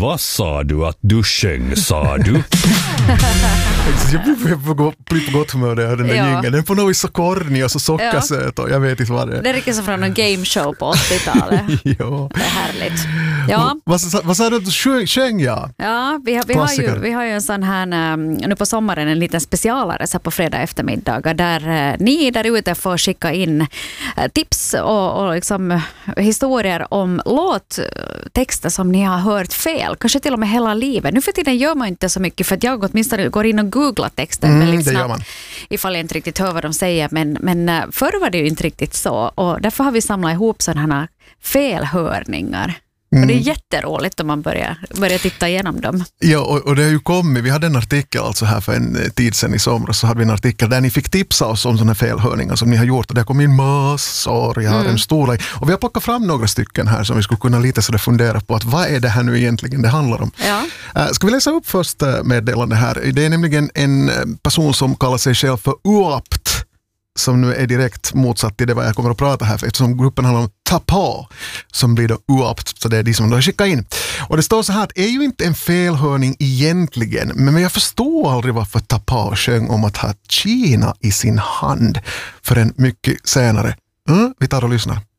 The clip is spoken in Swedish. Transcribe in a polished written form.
Vad sa du att du sjöng, sa du? Jag blir på gott humör där den där gängen. Den får nog så kornig och så sockarsöt och jag vet inte vad det är. Det är riktigt som från en gameshow på 80-talet. Ja. Det är härligt. Ja. Vad sa du att du sjöng, ja? Ja, vi har ju en sån här nu på sommaren en liten specialare så på fredag eftermiddagar där ni där ute får skicka in tips och liksom historier om låttexter som ni har hört fel. Kanske till och med hela livet. Nu för tiden gör man inte så mycket för att jag åtminstone går in och googlar texten väldigt snabbt ifall jag inte riktigt hör vad de säger. Men förr var det ju inte riktigt så och därför har vi samlat ihop sådana här felhörningar. Och det är jätteroligt om man börjar titta igenom dem. Ja, och det har ju kommit. Vi hade en artikel alltså här för en tid sedan i somras, så hade vi en artikel där ni fick tipsa oss om sådana felhörningar som ni har gjort. Och det har kommit in massor, jag har en stor. Och vi har plockat fram några stycken här som vi skulle kunna lite sådär fundera på att vad är det här nu egentligen det handlar om. Ja. Ska vi läsa upp först meddelande här? Det är nämligen en person som kallar sig själv för UAPT, som nu är direkt motsatt till det vad jag kommer att prata här, för eftersom gruppen handlar om tapa, som blir då UAPT, så det är de som då skickar in. Och det står så här att det är ju inte en felhörning egentligen, men jag förstår aldrig varför tapa sjöng om att ha Kina i sin hand för en mycket senare. Vi tar och lyssnar.